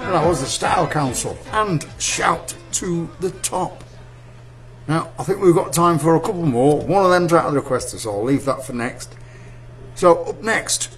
Well, that was the Style Council and Shout to the Top. Now, I think we've got time for a couple more. One of them's out of the requester, so I'll leave that for next. So, up next,